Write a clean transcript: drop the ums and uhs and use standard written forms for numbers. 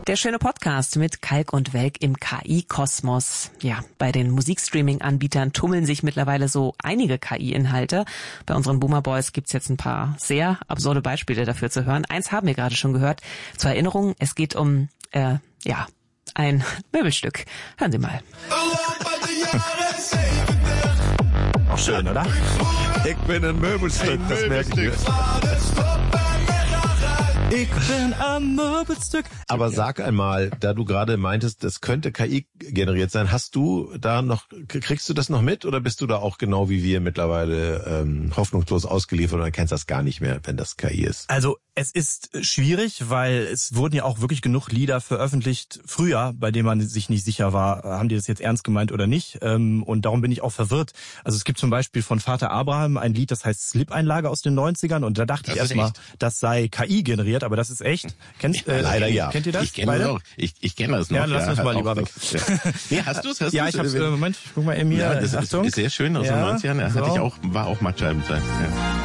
Der schöne Podcast mit Kalk und Welk im KI-Kosmos. Ja, bei den Musikstreaming-Anbietern tummeln sich mittlerweile so einige KI-Inhalte. Bei unseren Boomer Boys gibt's jetzt ein paar sehr absurde Beispiele dafür zu hören. Eins haben wir gerade schon gehört. Zur Erinnerung, es geht um, ein Möbelstück. Hören Sie mal. Auch schön, oder? Ich bin ein Möbelstück, das merke ich mir. Ich bin ein Möbelstück. Aber sag einmal, da du gerade meintest, das könnte KI generiert sein, kriegst du das noch mit oder bist du da auch genau wie wir mittlerweile hoffnungslos ausgeliefert und dann kennst du das gar nicht mehr, wenn das KI ist? Also es ist schwierig, weil es wurden ja auch wirklich genug Lieder veröffentlicht früher, bei denen man sich nicht sicher war, haben die das jetzt ernst gemeint oder nicht. Und darum bin ich auch verwirrt. Also es gibt zum Beispiel von Vater Abraham ein Lied, das heißt Slip-Einlage aus den 90ern und da dachte ich erstmal, das sei KI generiert, aber das ist echt. Leider ja. Kennt ihr das? Ich kenne das auch. Ich kenne das noch. Ja, lass uns mal lieber weg. Ja. Nee, hast du's? Ja, ich hab's. Moment, ich guck mal eben hier. Ja, das Achtung. ist sehr schön aus den 90ern. So. War auch Mattscheiben sein. Ja.